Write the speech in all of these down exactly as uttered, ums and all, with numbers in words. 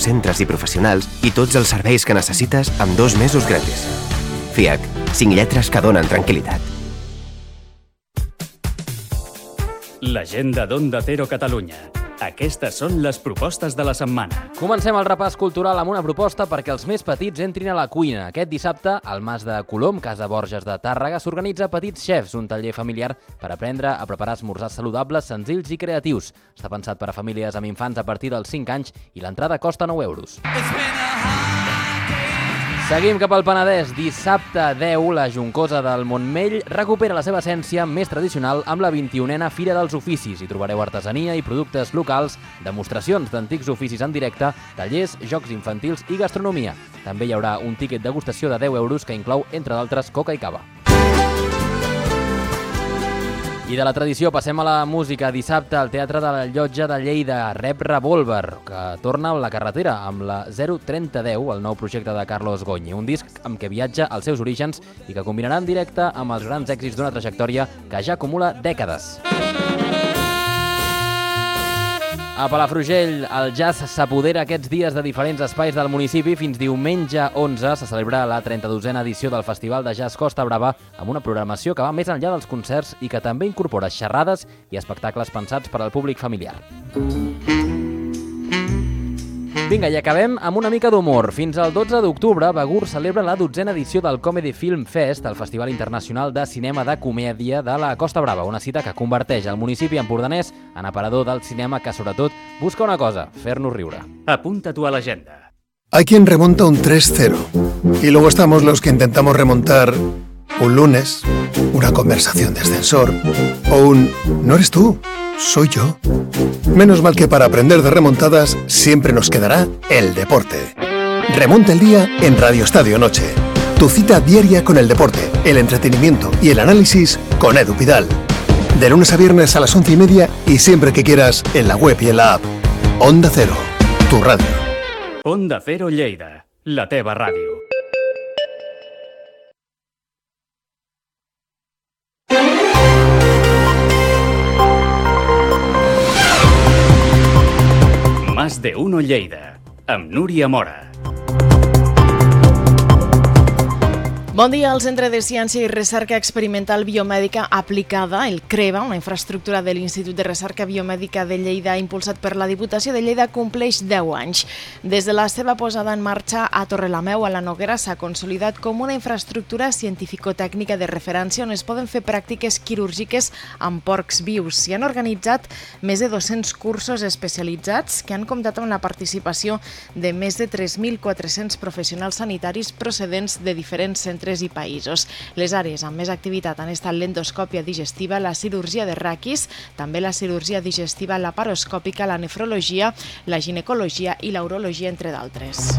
centres i professionals i tots els serveis que necessites amb dos mesos gratis. FIAC, cinc lletres que donen tranquil·litat. L'agenda d'Onda Cero Catalunya. Aquestes són les propostes de la setmana. Comencem el repàs cultural amb una proposta perquè els més petits entrin a la cuina. Aquest dissabte, al Mas de Colom, Casa Borges de Tàrrega, s'organitza Petits Chefs, un taller familiar per aprendre a preparar esmorzars saludables, senzills i creatius. Està pensat per a famílies amb infants a partir dels cinc anys i l'entrada costa nou euros. Seguim cap al Penedès. Dissabte deu, la Juncosa del Montmell recupera la seva essència més tradicional amb la vint-i-unena Fira dels Oficis. Hi trobareu artesania i productes locals, demostracions d'antics oficis en directe, tallers, jocs infantils i gastronomia. També hi haurà un tíquet degustació de deu euros que inclou, entre d'altres, coca i cava. I de la tradició passem a la música. Dissabte al Teatre de la Llotja de Lleida, Rep Revolver, que torna a la carretera amb la zero trenta deu, el nou projecte de Carlos Goñi, un disc amb què viatja als seus orígens i que combinarà en directe amb els grans èxits d'una trajectòria que ja acumula dècades. A Palafrugell, el jazz s'apodera aquests dies de diferents espais del municipi. Fins diumenge onze se celebra la trenta-dosena edició del Festival de Jazz Costa Brava amb una programació que va més enllà dels concerts i que també incorpora xerrades i espectacles pensats per al públic familiar. Vinga, i acabem amb una mica d'humor. Fins al dotze d'octubre, Begur celebra la dotzena edició del Comedy Film Fest, el Festival Internacional de Cinema de Comèdia de la Costa Brava, una cita que converteix el municipi empordanès en aparador del cinema que, sobretot, busca una cosa, fer-nos riure. Apunta-t'ho a l'agenda. Hay quien remonta un tres cero y luego estamos los que intentamos remontar un lunes, una conversación de ascensor o un «no eres tú, soy yo». Menos mal que para aprender de remontadas siempre nos quedará el deporte. Remonta el día en Radio Estadio Noche. Tu cita diaria con el deporte, el entretenimiento y el análisis con Edu Pidal. De lunes a viernes a las once y media y siempre que quieras en la web y en la app. Onda Cero, tu radio. Onda Cero Lleida, la teva ràdio. Más de uno Lleida, amb Núria Mora. Bon dia. El Centre de Ciència i Recerca Experimental Biomèdica Aplicada, el CREBA, una infraestructura de l'Institut de Recerca Biomèdica de Lleida impulsat per la Diputació de Lleida, compleix deu anys. Des de la seva posada en marxa a Torrelameu, a la Noguera, s'ha consolidat com una infraestructura científico-tècnica de referència on es poden fer pràctiques quirúrgiques amb porcs vius. S'hi han organitzat més de dos-cents cursos especialitzats que han comptat amb la participació de més de tres mil quatre-cents professionals sanitaris procedents de diferents centres i països. Les àrees amb més activitat han estat l'endoscòpia digestiva, la cirurgia de raquis, també la cirurgia digestiva laparoscòpica, la nefrologia, la ginecologia i la urologia, entre d'altres.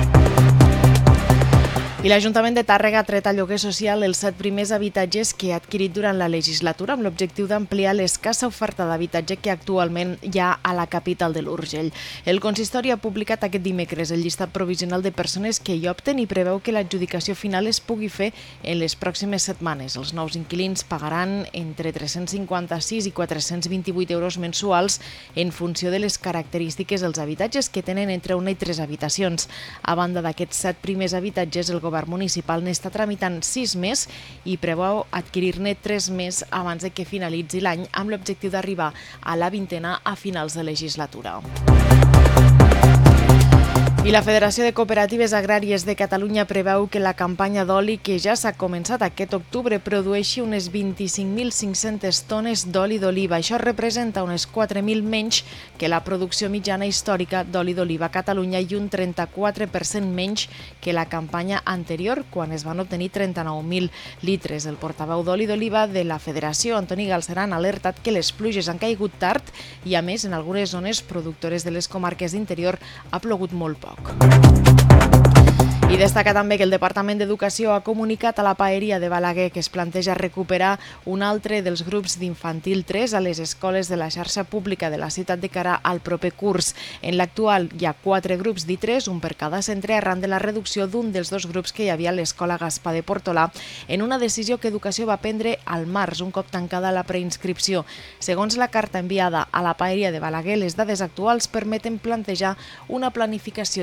I l'Ajuntament de Tàrrega ha tret a lloguer social els set primers habitatges que ha adquirit durant la legislatura amb l'objectiu d'ampliar l'escassa oferta d'habitatge que actualment hi ha a la capital de l'Urgell. El consistori ha publicat aquest dimecres el llistat provisional de persones que hi opten i preveu que l'adjudicació final es pugui fer en les pròximes setmanes. Els nous inquilins pagaran entre tres-cents cinquanta-sis i quatre-cents vint-i-vuit euros mensuals en funció de les característiques dels habitatges, que tenen entre una i tres habitacions. A banda d'aquests set primers habitatges, el govern El govern municipal n'està tramitant sis més i preveu adquirir-ne tres més abans de que finalitzi l'any amb l'objectiu d'arribar a la vintena a finals de legislatura. I la Federació de Cooperatives Agràries de Catalunya preveu que la campanya d'oli que ja s'ha començat aquest octubre produeixi unes vint-i-cinc mil cinc-centes tones d'oli d'oliva. Això representa unes quatre mil menys que la producció mitjana històrica d'oli d'oliva a Catalunya i un trenta-quatre per cent menys que la campanya anterior, quan es van obtenir trenta-nou mil litres. El portaveu d'oli d'oliva de la Federació, Antoni Galceran, ha alertat que les pluges han caigut tard i, a més, en algunes zones productores de les comarques d'interior ha plogut molt poc. I destaca també que el Departament d'Educació ha comunicat a la Paeria de Balaguer que es planteja recuperar un altre dels grups d'infantil tres a les escoles de la xarxa pública de la ciutat de cara al proper curs. En l'actual hi ha quatre grups d'I tres, un per cada centre, arran de la reducció d'un dels dos grups que hi havia a l'escola Gaspar de Portolà, en una decisió que Educació va prendre al març, un cop tancada la preinscripció. Segons la carta enviada a la Paeria de Balaguer, les dades actuals permeten plantejar una planificació